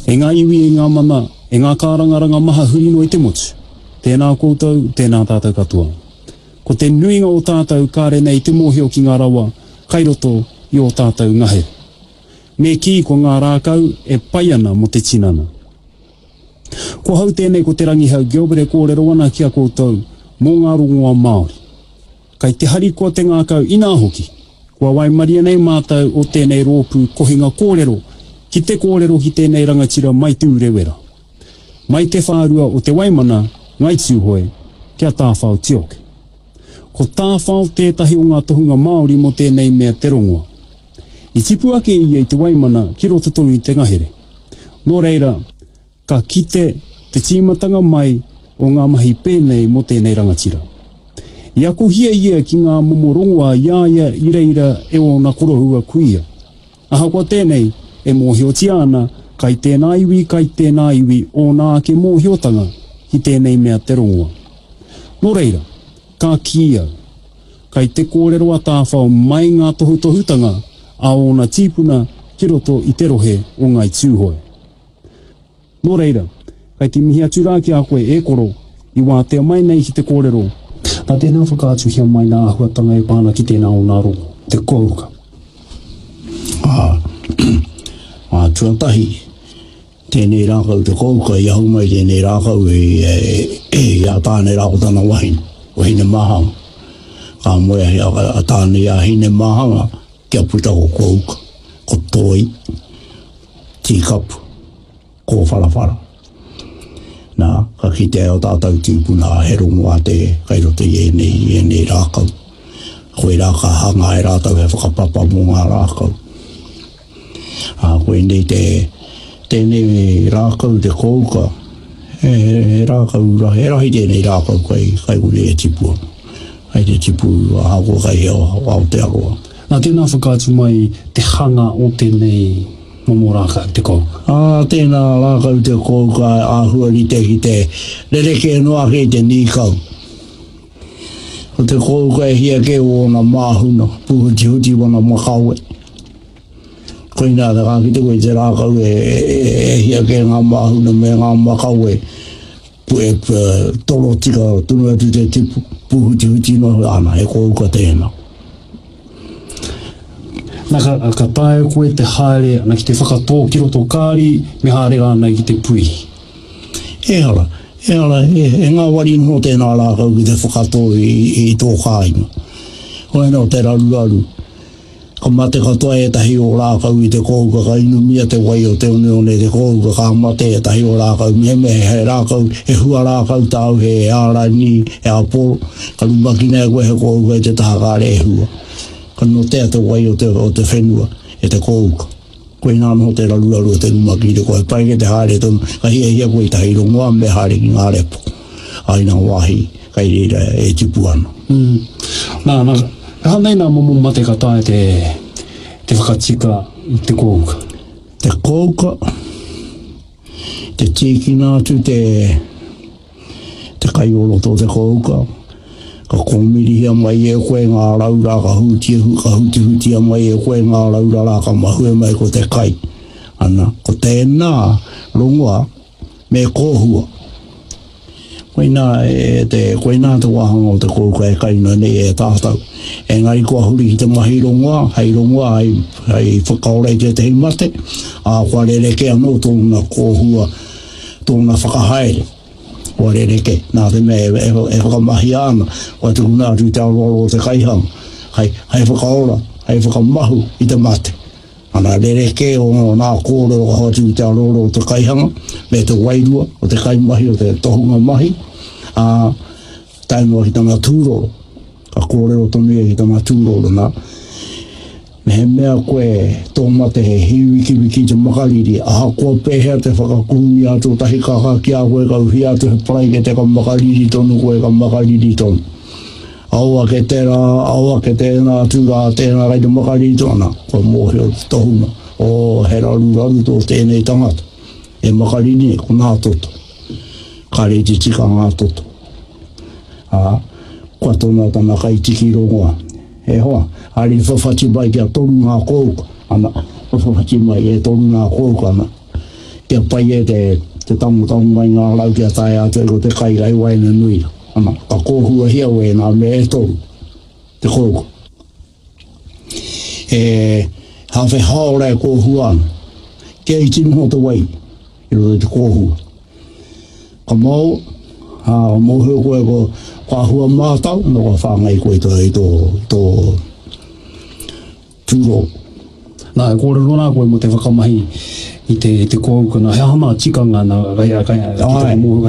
E ngā iwi e ngā mana, e ngā kārangaranga maha huri no i te motu. Tēnā koutou, tēnā tātou katoa. Ko te nuinga o tātou kāre nei te mōhio ki ngā rawa, kairoto i o tātou ngahe. Me ki ko ngā rākau e pai ana mo te tinana. Ko hau tēnei ko te rangihau Gilbert e kōrero ana ki a koutou mō ngā rongoa Māori. Kai te hari ko te ngākau ina hoki, kua waimaria nei mātou o tēnei rōpū kohinga kōrero, ki te kōrero ki tēnei rangatira mai tūrewera. Mai te whārua o te waimana, ngai tūhoe, kia tāwhao tioke. Ko tāwhao tētahi o ngā tohunga Māori mo tēnei mea te rongoa. I tipu ake ia i te waimana ki roto tonu i te ngahere. Nō reira, ka kite te tīmatanga mai o ngā mahi pēnei mo tēnei rangatira. I ako hia ia ki ngā momo rongoa iaia i reira e o na korohua kuia. Aha kua tēnei e mōhio tiana kai tēnā iwi o nā ke mōhiotanga ki tēnei mea te rongoa. Nō reira, ka kia, kai te kōrero a tāwhao mai ngā tohutanga a o na tīpuna ki roto i te rohe o ngai tūhoe. Nō reira, kai te mihi atura ki a koe e koro i wātea mai nei ki te kōrero. Nā tēnā whakaatuhia mai nā ahuatanga e pāna ki tēnā o nā rongo, te kōruka. Tuatahi, tēnei rākau te kōruka i ahu mai tēnei rākau e a tāne rākotana wahine mahanga. Ka moe a tāne a hine mahanga kia puta ko kōruka, ko toi, tīkapu, ko wharawhara. Nā, ka kite o tātou tīpuna he rongo a te kairote i enei rākau. Koe rāka hanga e rātau he whakapapa mō ngā rākau. Koe nei tēnei rākau te kōuka, he rahi tēnei rākau kai ure e tipua. Kai te tipu a hako kai he o Aotearoa. Nā tēnā whakaatu mai te hanga o tēnei momo rākau te kōuka. Tēnā rākau te kōuka āhua ni te ki te rereke noa kei te nīkau. O te kōuka e hia ke o na māhuna, puhuti wana makaue. Koe nā te kāki te koe te rākau e hia ke ngā māhuna me ngā makaue. Tolo tika tunu atu te tipu, puhuti no ana, e kōuka tēnā. Nā ka tae koe te haere ana ki te whakatō ki roto kāri me haere ana ki te pui. E ara, e ngā wari no tēnā rākau ki te whakatō i tō kāinga. Koe nā te raru. Ka mate katoa e tahi o rākau i te kōuka ka inumia te wai o te one te kōuka ka mate e tahi o rākau. Me he rākau, e hua rākau tāu he ārani, e aporo. Ka lumakina e koe he kōuka e te tahakare e hua. Ka notea te wai o te whenua e te kōuka. Koe nā no te raru o te lumaki te koe pai ke te haere tonu. Ka hia koe tahi rongoa me haere ki ngā repo. Aina wahi, kai reira e tipu ana. Nā, hanei nā momo mate ka tae te whakatika i te kōuka. Te kōuka, te tīkina atu te kaioloto te kōuka. Ka kōmirihia mai e koe ngā raura, ka huti mai e koe ngā raura, ka mahue mai ko te kai. Ana, ko tēnā rongoa me kōhua. Koe nā te wahanga o te kōuka e kaina nei e tātau. Engari kua huri ki te mahi rongoa, hei whakaorei te mate, a kua rereke anō tōna kōhua, tōna whakahaere. Kua rereke, nā te mea e whakamahi ana, kua te kuna atu te aurora o te kaihanga, hei whakaora, hei whakamahu i te mate. Ana rereke o nā kōrero ka hatu te aurora o te kaihanga, me te wairua o te kaimahi o te tohunga mahi, tainua ki tanga tūroro, ka kōrero tonu ki tanga tūroro nā. Me he mea koe tō mate he hiwiki te makariri, aha kua pēhea te whakakumi atu tahi kaka ki a koe ka uhi atu he parai ke te ka makariri tonu koe ka makariri tonu. Aua ke tēnā tūrā tēnā kai te makariri tōna, koe mōhio tohunga. He raru tō tēnei tangata. E makariri ne, ko nā toto. Kare te tika ngā toto. Kua tōna tana kai tiki rongoa. He hoa, hari whawhati mai kia tonu ngā kōuka. Ana, whawhati mai e tonu ngā kōuka ana. kia pai e te tamu mai ngā lau kia tae a tui ko te kai gai waina nui. Ana, ka kōhua hia we nā me e tōru, te kōku. Hawhi haore kōhua ana, kia i tino te wai, i roto te kōhua. Ka mau, mau heo koe ko whahua mātau, no ka whangai koe tō tūro. Nā, kōrero nā koe mo te whakamahi i te kōku na hea hama tikanga na gai